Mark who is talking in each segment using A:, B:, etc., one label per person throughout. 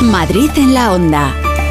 A: Madrid en la Onda.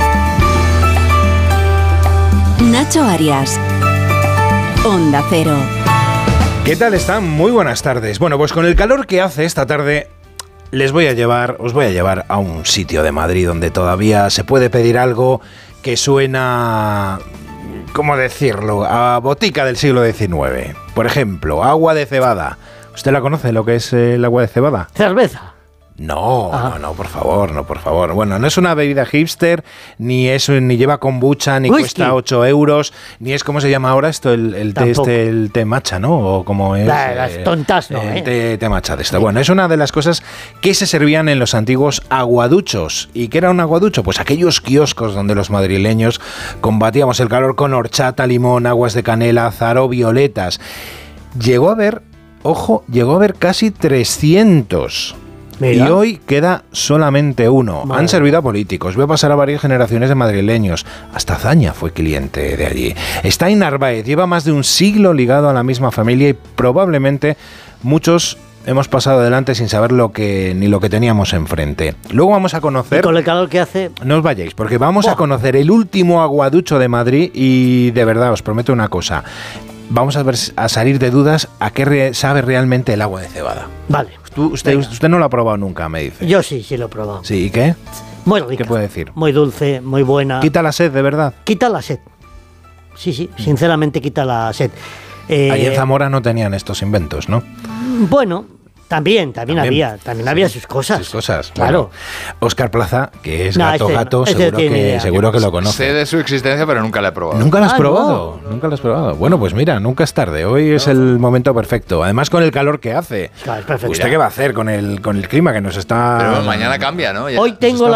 A: Nacho Arias. Onda Cero.
B: ¿Qué tal están? Muy buenas tardes. Bueno, pues con el calor que hace esta tarde, os voy a llevar a un sitio de Madrid donde todavía se puede pedir algo que suena, ¿cómo decirlo?, a botica del siglo XIX. Por ejemplo, agua de cebada. ¿Usted la conoce, lo que es el agua de cebada?
C: Cerveza.
B: No, por favor. Bueno, no es una bebida hipster, ni lleva kombucha, ni
C: whisky.
B: Cuesta 8 euros, ni es, ¿cómo se llama ahora esto? El té matcha, ¿no? O como es...
C: Las tontas, ¿no?
B: El té matcha de esto. Bueno, es una de las cosas que se servían en los antiguos aguaduchos. ¿Y qué era un aguaducho? Pues aquellos kioscos donde los madrileños combatíamos el calor con horchata, limón, aguas de canela, azahar, violetas. Llegó a haber casi 300.
C: Mira.
B: Y hoy queda solamente uno. Han servido a políticos, voy a pasar a varias generaciones de madrileños. Hasta Zaña fue cliente de allí. Está en Narváez, lleva más de un siglo ligado a la misma familia y probablemente muchos hemos pasado adelante sin saber ni lo que teníamos enfrente. Luego vamos a conocer...
C: Y con el calor que hace...
B: No os vayáis, porque vamos a conocer el último aguaducho de Madrid y de verdad os prometo una cosa. Vamos a salir de dudas a qué sabe realmente el agua de cebada.
C: Vale.
B: Usted no lo ha probado nunca, me dice.
C: Yo sí lo he probado.
B: ¿Sí? ¿Y qué?
C: Muy rica.
B: ¿Qué puede decir?
C: Muy dulce, muy buena.
B: ¿Quita la sed, de verdad?
C: Quita la sed. Sí, sinceramente quita la sed.
B: Allí en Zamora no tenían estos inventos, ¿no?
C: Bueno, también había sus cosas.
B: Sus cosas,
C: claro.
B: Bueno, Óscar Plaza, que es gato, seguro que lo conoce.
D: Sé de su existencia, pero nunca la he probado.
B: ¿Nunca la has probado? No. Nunca la has probado. Bueno, pues mira, nunca es tarde. Hoy es el momento perfecto. Además, con el calor que hace.
C: Claro, es perfecto.
B: ¿Usted qué va a hacer con el clima que nos está...
D: Pero mañana cambia, ¿no?
C: Hoy tengo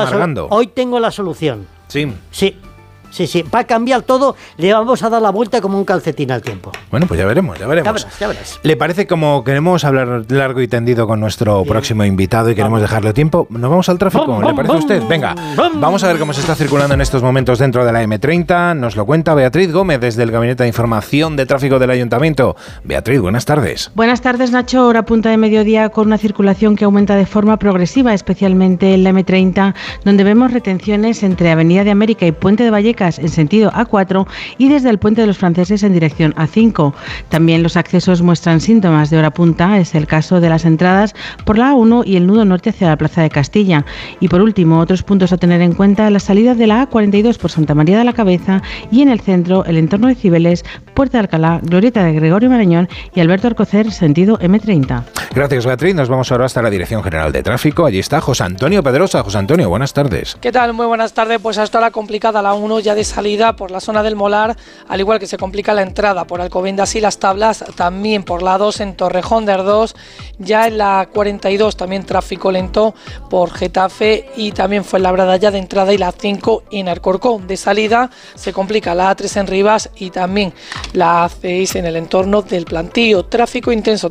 C: la solución.
B: Sí.
C: Sí. Para cambiar todo, le vamos a dar la vuelta como un calcetín al tiempo.
B: Bueno, pues ya veremos.
C: Ya verás.
B: ¿Le parece, como queremos hablar largo y tendido con nuestro próximo invitado y queremos dejarle tiempo? ¿Nos vamos al tráfico? ¿Le parece a usted? Venga, vamos a ver cómo se está circulando en estos momentos dentro de la M30. Nos lo cuenta Beatriz Gómez desde el Gabinete de Información de Tráfico del Ayuntamiento. Beatriz, buenas tardes.
E: Buenas tardes, Nacho. Hora punta de mediodía con una circulación que aumenta de forma progresiva, especialmente en la M30, donde vemos retenciones entre Avenida de América y Puente de Vallecas en sentido A4 y desde el Puente de los Franceses en dirección A5. También los accesos muestran síntomas de hora punta, es el caso de las entradas por la A1 y el nudo norte hacia la Plaza de Castilla. Y por último, otros puntos a tener en cuenta: la salida de la A42 por Santa María de la Cabeza y en el centro el entorno de Cibeles, Puerta de Alcalá, Glorieta de Gregorio Marañón y Alberto Alcocer, sentido M30.
B: Gracias, Beatriz. Nos vamos ahora hasta la Dirección General de Tráfico. Allí está José Antonio Pedrosa. José Antonio, buenas tardes.
F: ¿Qué tal? Muy buenas tardes. Pues hasta la complicada la 1 ya de salida por la zona del Molar, al igual que se complica la entrada por Alcobendas y Las Tablas, también por la 2 en Torrejón de Ardós, ya en la 42 también tráfico lento por Getafe y también Fuenlabrada ya de entrada y la 5 en Alcorcón. De salida se complica la A3 en Rivas y también la A6 en el entorno del Plantío. Tráfico intenso